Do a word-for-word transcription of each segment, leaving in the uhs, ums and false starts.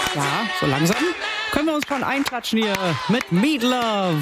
Ja, so langsam können wir uns schon einklatschen hier mit Meat Love.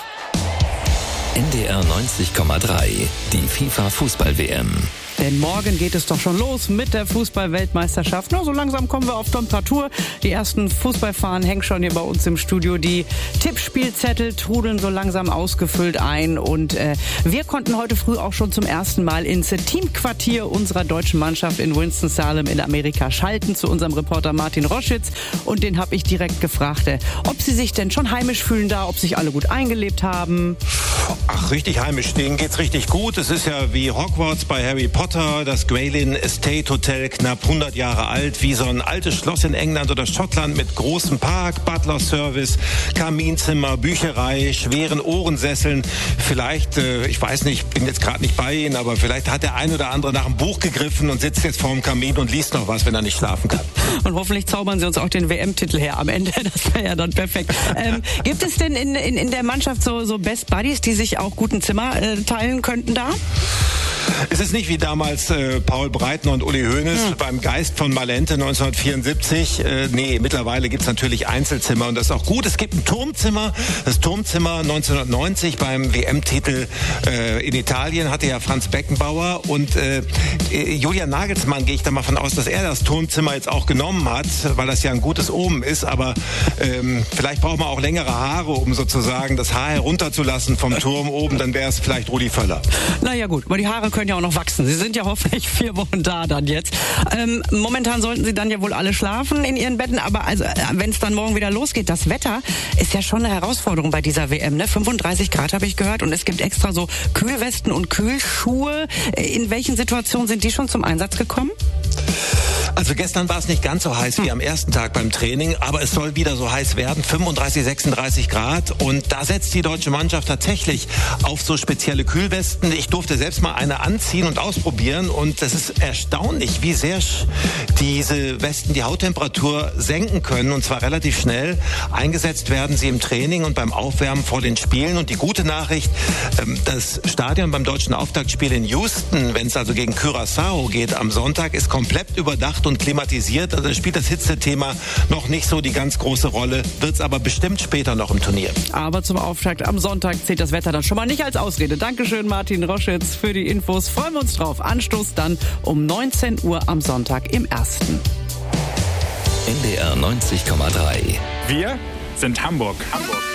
N D R neunzig Komma drei, die FIFA-Fußball-W M. Denn morgen geht es doch schon los mit der Fußball-Weltmeisterschaft. Na, so langsam kommen wir auf Temperatur. Die ersten Fußballfahnen hängen schon hier bei uns im Studio. Die Tippspielzettel trudeln so langsam ausgefüllt ein. Und äh, wir konnten heute früh auch schon zum ersten Mal ins Teamquartier unserer deutschen Mannschaft in Winston-Salem in Amerika schalten zu unserem Reporter Martin Roschitz. Und den habe ich direkt gefragt, äh, ob sie sich denn schon heimisch fühlen da, ob sich alle gut eingelebt haben. Ach, richtig heimisch, denen geht's richtig gut. Es ist ja wie Hogwarts bei Harry Potter. Das Graylin Estate Hotel, knapp hundert Jahre alt, wie so ein altes Schloss in England oder Schottland mit großem Park, Butler-Service, Kaminzimmer, Bücherei, schweren Ohrensesseln. Vielleicht, äh, ich weiß nicht, bin jetzt gerade nicht bei Ihnen, aber vielleicht hat der ein oder andere nach einem Buch gegriffen und sitzt jetzt vorm Kamin und liest noch was, wenn er nicht schlafen kann. Und hoffentlich zaubern Sie uns auch den W M-Titel her am Ende. Das wäre ja dann perfekt. Ähm, gibt es denn in, in, in der Mannschaft so, so Best Buddies, die sich auch gut ein Zimmer äh, teilen könnten da? Es ist nicht wie damals äh, Paul Breitner und Uli Hoeneß hm. beim Geist von Malente neunzehnhundertvierundsiebzig. Äh, nee, mittlerweile gibt's natürlich Einzelzimmer und das ist auch gut. Es gibt ein Turmzimmer. Das Turmzimmer neunzehnhundertneunzig beim W M-Titel äh, in Italien hatte ja Franz Beckenbauer und äh, Julian Nagelsmann, gehe ich da mal von aus, dass er das Turmzimmer jetzt auch genommen hat, weil das ja ein gutes Omen ist. Aber ähm, vielleicht braucht man auch längere Haare, um sozusagen das Haar herunterzulassen vom Turm oben. Dann wäre es vielleicht Rudi Völler. Naja gut, aber die Haare können ja auch noch wachsen. Sie sind ja hoffentlich vier Wochen da dann jetzt. Ähm, momentan sollten Sie dann ja wohl alle schlafen in Ihren Betten, aber also, wenn es dann morgen wieder losgeht, das Wetter ist ja schon eine Herausforderung bei dieser W M. Ne? fünfunddreißig Grad habe ich gehört und es gibt extra so Kühlwesten und Kühlschuhe. In welchen Situationen sind die schon zum Einsatz gekommen? Also gestern war es nicht ganz so heiß wie am ersten Tag beim Training, aber es soll wieder so heiß werden, fünfunddreißig, sechsunddreißig Grad und da setzt die deutsche Mannschaft tatsächlich auf so spezielle Kühlwesten. Ich durfte selbst mal eine anziehen und ausprobieren und es ist erstaunlich, wie sehr diese Westen die Hauttemperatur senken können und zwar relativ schnell. Eingesetzt werden sie im Training und beim Aufwärmen vor den Spielen und die gute Nachricht, das Stadion beim deutschen Auftaktspiel in Houston, wenn es also gegen Curaçao geht am Sonntag, ist komplett überdacht und klimatisiert. Also spielt das Hitzethema noch nicht so die ganz große Rolle, wird es aber bestimmt später noch im Turnier. Aber zum Auftakt am Sonntag zählt das Wetter dann schon mal nicht als Ausrede. Dankeschön, Martin Roschitz, für die Infos. Freuen wir uns drauf. Anstoß dann um neunzehn Uhr am Sonntag im Ersten. N D R neunzig Komma drei. Wir sind Hamburg. Hamburg.